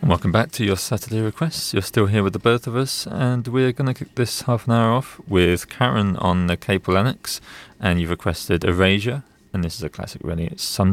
Welcome back to your Saturday requests. You're still here with the both of us, and we're going to kick this half an hour off with Karen on the Capel Annex, and you've requested Erasure, and this is a classic really. It's